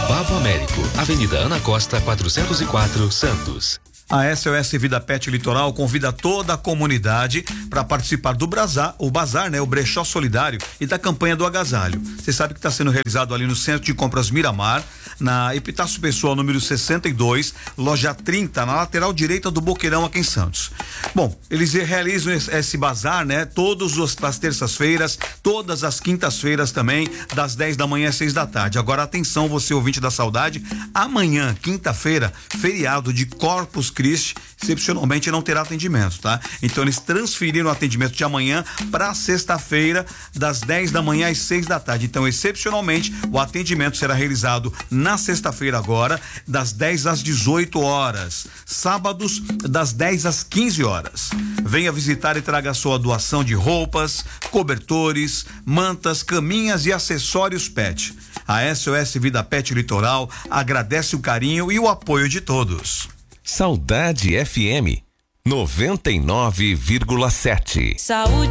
Bavo Américo, Avenida Ana Costa, 404, Santos. A SOS Vida Pet Litoral convida toda a comunidade para participar do bazar, né? O Brechó Solidário e da campanha do agasalho. Você sabe que está sendo realizado ali no Centro de Compras Miramar, na Epitácio Pessoal número 62, loja 30, na lateral direita do Boqueirão aqui em Santos. Bom, eles realizam esse bazar, né? Todas as terças-feiras, todas as quintas-feiras também, das 10 da manhã às 6 da tarde. Agora atenção, você ouvinte da saudade, amanhã, quinta-feira, feriado de Corpus Christi, excepcionalmente não terá atendimento, tá? Então eles transferiram o atendimento de amanhã para sexta-feira, das 10 da manhã às 6 da tarde. Então, excepcionalmente, o atendimento será realizado na sexta-feira agora, das 10 às 18 horas. Sábados, das 10 às 15 horas. Venha visitar e traga sua doação de roupas, cobertores, mantas, caminhas e acessórios pet. A SOS Vida Pet Litoral agradece o carinho e o apoio de todos. Saudade FM 99,7. Saúde.